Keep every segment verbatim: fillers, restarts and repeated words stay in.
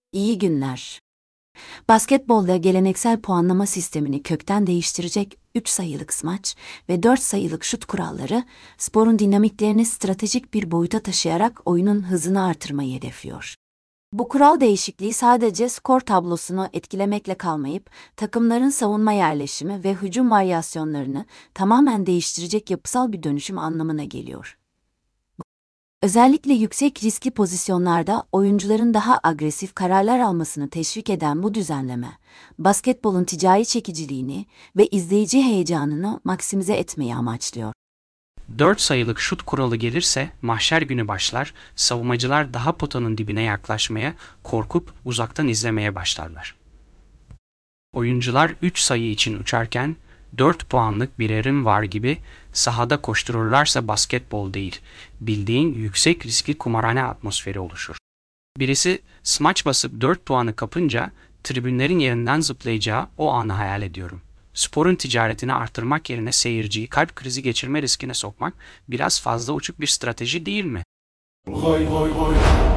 İyi günler. Basketbolda geleneksel puanlama sistemini kökten değiştirecek üç sayılık smaç ve dört sayılık şut kuralları, sporun dinamiklerini stratejik bir boyuta taşıyarak oyunun hızını artırmayı hedefliyor. Bu kural değişikliği sadece skor tablosunu etkilemekle kalmayıp, takımların savunma yerleşimi ve hücum varyasyonlarını tamamen değiştirecek yapısal bir dönüşüm anlamına geliyor. Özellikle yüksek riskli pozisyonlarda oyuncuların daha agresif kararlar almasını teşvik eden bu düzenleme, basketbolun ticari çekiciliğini ve izleyici heyecanını maksimize etmeyi amaçlıyor. Dört sayılık şut kuralı gelirse mahşer günü başlar, savunmacılar daha potanın dibine yaklaşmaya, korkup uzaktan izlemeye başlarlar. Oyuncular üç sayı için uçarken, dört puanlık bir erim var gibi sahada koştururlarsa basketbol değil, bildiğin yüksek riskli kumarhane atmosferi oluşur. Birisi smaç basıp dört puanı kapınca tribünlerin yerinden zıplayacağı o anı hayal ediyorum. Sporun ticaretini artırmak yerine seyirciyi kalp krizi geçirme riskine sokmak biraz fazla uçuk bir strateji değil mi? Goy goy goy.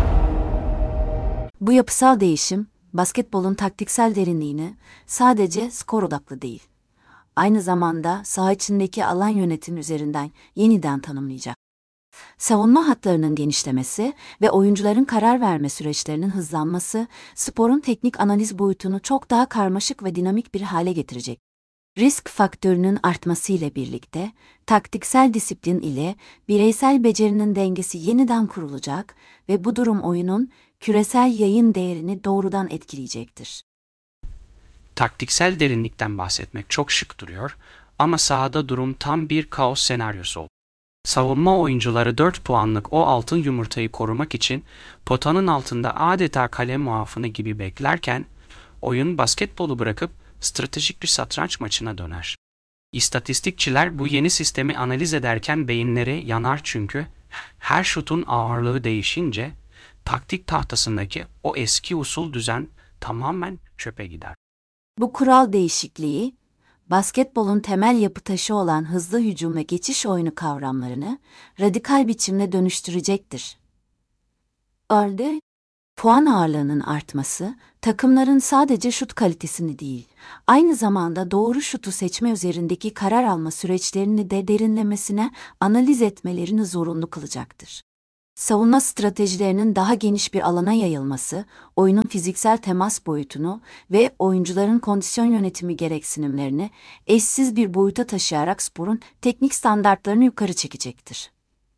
Bu yapısal değişim, basketbolun taktiksel derinliğini sadece skor odaklı değil, aynı zamanda saha içindeki alan yönetimi üzerinden yeniden tanımlayacak. Savunma hatlarının genişlemesi ve oyuncuların karar verme süreçlerinin hızlanması, sporun teknik analiz boyutunu çok daha karmaşık ve dinamik bir hale getirecek. Risk faktörünün artmasıyla birlikte, taktiksel disiplin ile bireysel becerinin dengesi yeniden kurulacak ve bu durum oyunun küresel yayın değerini doğrudan etkileyecektir. Taktiksel derinlikten bahsetmek çok şık duruyor ama sahada durum tam bir kaos senaryosu oldu. Savunma oyuncuları dört puanlık o altın yumurtayı korumak için potanın altında adeta kale muafını gibi beklerken, oyun basketbolu bırakıp stratejik bir satranç maçına döner. İstatistikçiler bu yeni sistemi analiz ederken beyinleri yanar çünkü her şutun ağırlığı değişince taktik tahtasındaki o eski usul düzen tamamen çöpe gider. Bu kural değişikliği, basketbolun temel yapı taşı olan hızlı hücum ve geçiş oyunu kavramlarını radikal biçimde dönüştürecektir. Örneğin, puan ağırlığının artması, takımların sadece şut kalitesini değil, aynı zamanda doğru şutu seçme üzerindeki karar alma süreçlerini de derinlemesine analiz etmelerini zorunlu kılacaktır. Savunma stratejilerinin daha geniş bir alana yayılması, oyunun fiziksel temas boyutunu ve oyuncuların kondisyon yönetimi gereksinimlerini eşsiz bir boyuta taşıyarak sporun teknik standartlarını yukarı çekecektir.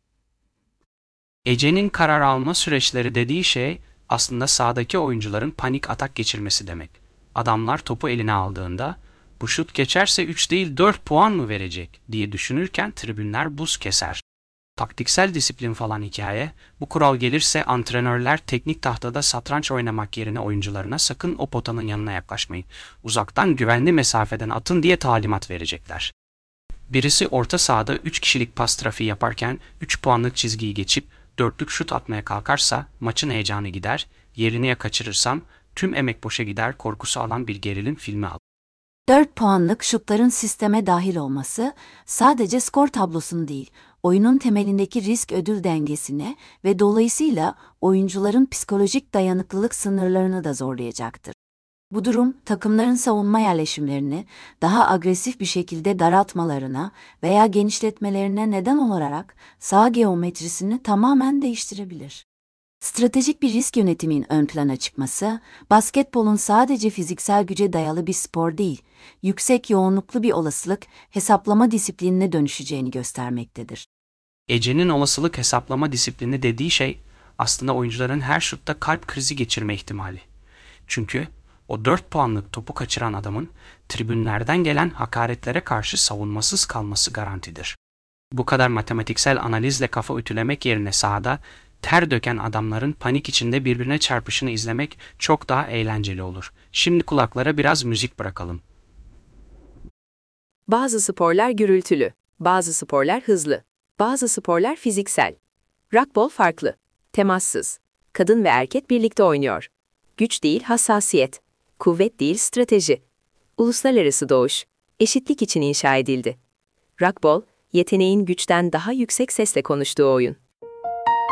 Ece'nin karar alma süreçleri dediği şey aslında sahadaki oyuncuların panik atak geçirmesi demek. Adamlar topu eline aldığında bu şut geçerse üç değil dört puan mı verecek diye düşünürken tribünler buz keser. Taktiksel disiplin falan hikaye, bu kural gelirse antrenörler teknik tahtada satranç oynamak yerine oyuncularına sakın o potanın yanına yaklaşmayın, uzaktan güvenli mesafeden atın diye talimat verecekler. Birisi orta sahada üç kişilik pas trafiği yaparken üç puanlık çizgiyi geçip dörtlük şut atmaya kalkarsa maçın heyecanı gider, yerini ya kaçırırsam tüm emek boşa gider korkusu alan bir gerilim filmi al. dört puanlık şutların sisteme dahil olması sadece skor tablosunu değil, oyunun temelindeki risk-ödül dengesine ve dolayısıyla oyuncuların psikolojik dayanıklılık sınırlarını da zorlayacaktır. Bu durum, takımların savunma yerleşimlerini daha agresif bir şekilde daraltmalarına veya genişletmelerine neden olarak saha geometrisini tamamen değiştirebilir. Stratejik bir risk yönetiminin ön plana çıkması, basketbolun sadece fiziksel güce dayalı bir spor değil, yüksek yoğunluklu bir olasılık hesaplama disiplinine dönüşeceğini göstermektedir. Ece'nin olasılık hesaplama disiplini dediği şey aslında oyuncuların her şutta kalp krizi geçirme ihtimali. Çünkü o dört puanlık topu kaçıran adamın tribünlerden gelen hakaretlere karşı savunmasız kalması garantidir. Bu kadar matematiksel analizle kafa ütülemek yerine sahada ter döken adamların panik içinde birbirine çarpışını izlemek çok daha eğlenceli olur. Şimdi kulaklara biraz müzik bırakalım. Bazı sporlar gürültülü, bazı sporlar hızlı, bazı sporlar fiziksel. Rockball farklı, temassız. Kadın ve erkek birlikte oynuyor. Güç değil hassasiyet, kuvvet değil strateji. Uluslararası doğuş, eşitlik için inşa edildi. Rockball, yeteneğin güçten daha yüksek sesle konuştuğu oyun.